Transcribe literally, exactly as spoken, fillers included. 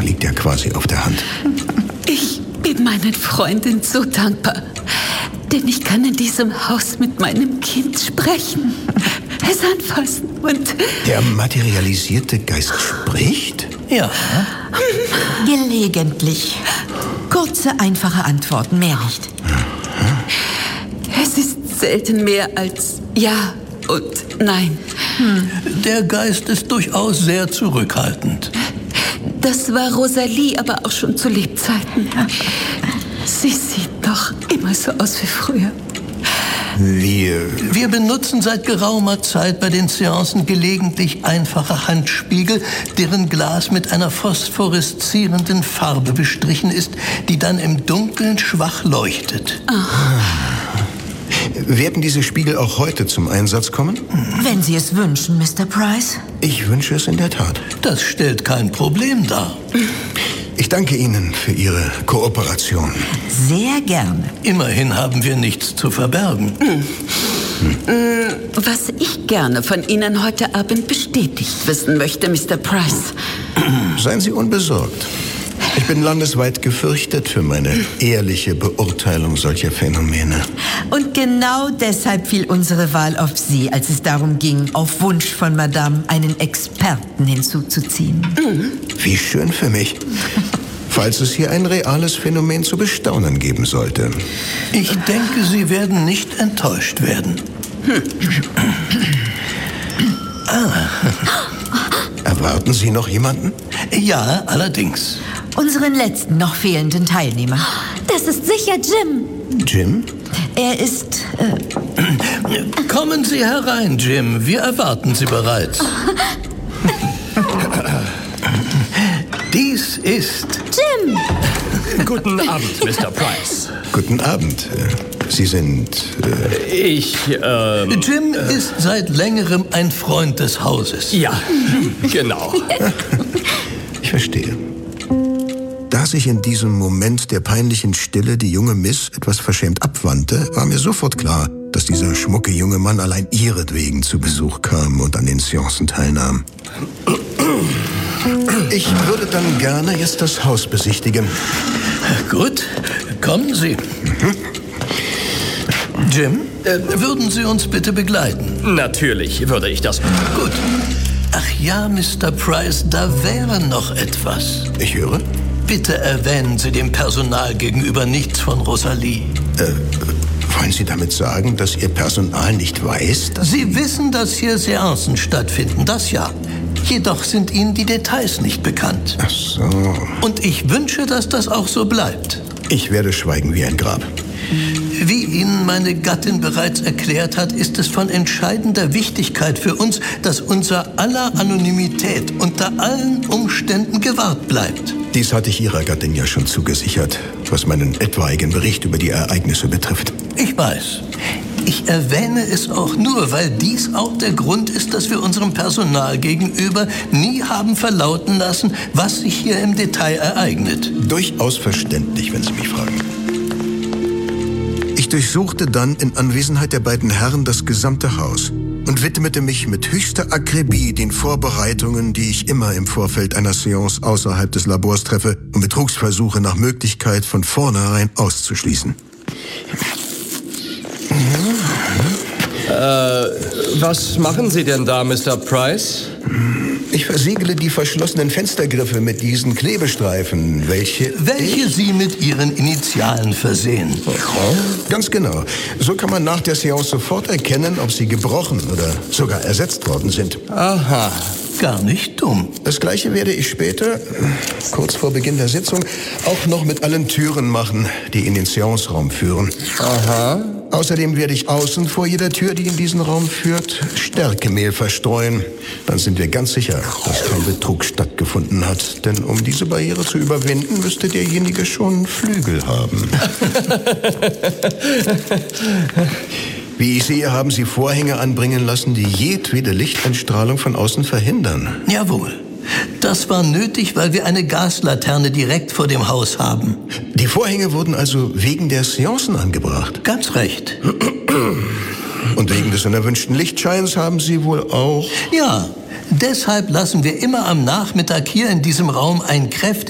liegt ja quasi auf der Hand. Ich bin meinen Freundinnen so dankbar, denn ich kann in diesem Haus mit meinem Kind sprechen, es anfassen und... Der materialisierte Geist spricht? Ja. Gelegentlich. Kurze, einfache Antworten, mehr nicht. Es ist selten mehr als Ja und Nein. Hm. Der Geist ist durchaus sehr zurückhaltend. Das war Rosalie aber auch schon zu Lebzeiten. Sie sieht doch immer so aus wie früher. Wir... Wir benutzen seit geraumer Zeit bei den Seancen gelegentlich einfache Handspiegel, deren Glas mit einer phosphoreszierenden Farbe bestrichen ist, die dann im Dunkeln schwach leuchtet. Ah. Werden diese Spiegel auch heute zum Einsatz kommen? Wenn Sie es wünschen, Mister Price. Ich wünsche es in der Tat. Das stellt kein Problem dar. Ich danke Ihnen für Ihre Kooperation. Sehr gerne. Immerhin haben wir nichts zu verbergen. Hm. Hm. Was ich gerne von Ihnen heute Abend bestätigt wissen möchte, Mister Price. Seien Sie unbesorgt. Ich bin landesweit gefürchtet für meine ehrliche Beurteilung solcher Phänomene. Und genau deshalb fiel unsere Wahl auf Sie, als es darum ging, auf Wunsch von Madame einen Experten hinzuzuziehen. Mhm. Wie schön für mich. Falls es hier ein reales Phänomen zu bestaunen geben sollte. Ich denke, Sie werden nicht enttäuscht werden. Hm. Ah. Erwarten Sie noch jemanden? Ja, allerdings. Unseren letzten noch fehlenden Teilnehmer. Das ist sicher Jim. Jim? Er ist... Äh Kommen Sie herein, Jim. Wir erwarten Sie bereits. Dies ist... Jim! Guten Abend, Mister Price. Guten Abend. Sie sind... Äh ich, ähm... Jim äh, ist seit längerem ein Freund des Hauses. Ja, genau. Ich verstehe. Da sich in diesem Moment der peinlichen Stille die junge Miss etwas verschämt abwandte, war mir sofort klar, dass dieser schmucke junge Mann allein ihretwegen zu Besuch kam und an den Seancen teilnahm. Ich würde dann gerne jetzt das Haus besichtigen. Gut, kommen Sie. Mhm. Jim, äh, würden Sie uns bitte begleiten? Natürlich würde ich das. Gut. Ach ja, Mister Price, da wäre noch etwas. Ich höre. Bitte erwähnen Sie dem Personal gegenüber nichts von Rosalie. Äh, wollen Sie damit sagen, dass Ihr Personal nicht weiß, dass... Sie wissen, dass hier Seancen stattfinden, das ja. Jedoch sind Ihnen die Details nicht bekannt. Ach so. Und ich wünsche, dass das auch so bleibt. Ich werde schweigen wie ein Grab. Wie Ihnen meine Gattin bereits erklärt hat, ist es von entscheidender Wichtigkeit für uns, dass unser aller Anonymität unter allen Umständen gewahrt bleibt. Dies hatte ich Ihrer Gattin ja schon zugesichert, was meinen etwaigen Bericht über die Ereignisse betrifft. Ich weiß. Ich erwähne es auch nur, weil dies auch der Grund ist, dass wir unserem Personal gegenüber nie haben verlauten lassen, was sich hier im Detail ereignet. Durchaus verständlich, wenn Sie mich fragen. Ich durchsuchte dann in Anwesenheit der beiden Herren das gesamte Haus und widmete mich mit höchster Akribie den Vorbereitungen, die ich immer im Vorfeld einer Seance außerhalb des Labors treffe, um Betrugsversuche nach Möglichkeit von vornherein auszuschließen. Äh, was machen Sie denn da, Mister Price? Ich versiegle die verschlossenen Fenstergriffe mit diesen Klebestreifen, welche... Welche ich... Sie mit Ihren Initialen versehen. Oh, ganz genau. So kann man nach der Seance sofort erkennen, ob sie gebrochen oder sogar ersetzt worden sind. Aha, gar nicht dumm. Das Gleiche werde ich später, kurz vor Beginn der Sitzung, auch noch mit allen Türen machen, die in den Seanceraum führen. Aha. Außerdem werde ich außen vor jeder Tür, die in diesen Raum führt, Stärkemehl verstreuen. Dann sind wir ganz sicher, dass kein Betrug stattgefunden hat. Denn um diese Barriere zu überwinden, müsste derjenige schon Flügel haben. Wie ich sehe, haben Sie Vorhänge anbringen lassen, die jedwede Lichteinstrahlung von außen verhindern. Jawohl. Das war nötig, weil wir eine Gaslaterne direkt vor dem Haus haben. Die Vorhänge wurden also wegen der Seancen angebracht? Ganz recht. Und wegen des unerwünschten Lichtscheins haben Sie wohl auch... Ja, deshalb lassen wir immer am Nachmittag hier in diesem Raum ein kräftiges